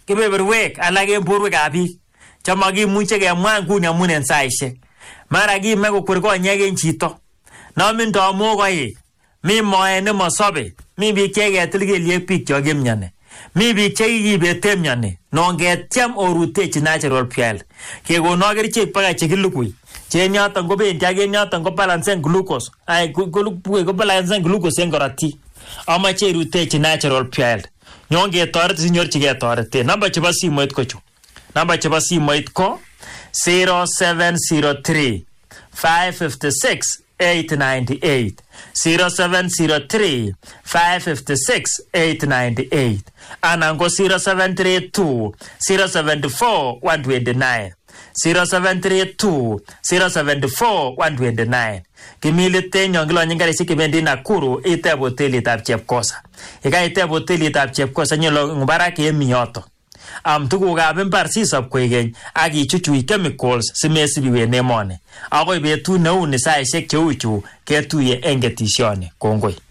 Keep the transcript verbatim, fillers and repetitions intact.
kebeberwek alak en borwekab biik chemakimuche kemwa nguni amun en saishek. Mara kime kokwer konyek en chito nomindo mokoik, mi moet nemosobe, mi biik cheketil kelyek biik chokimyoni, mi biik chekikibet temyoni. Nongetyem orutechi natural fuel kekono kerichek baka chekilugui chen yoton kobendi ak en yoton ko balancen glucose ay ko balancen glucose en korotik. Amache irutechi natural fuel nyon ketoret sinyorchigei toretet. Namba chebo simoit ko chu. Namba chebo simoit ko zero seven zero three five five six eight nine eight zero seven zero three five five six eight nine eight anan ko zero seven three two zero seven four one two nine zero seven three two zero seven four one two nine. Kimilite nyongilonyin karishik kibendi Nakuru iteb hotelitab Chepkosa. Ika iteb hotelitab Chepkosa nyolo ngbarak emi yoto. Am tugukab imbar sisop kwekeny ak ichuchui chemicals simesibiwe nemone. Akoi betut neu ni saishek cheu chu ketuye eng ketisioni. Kongoi.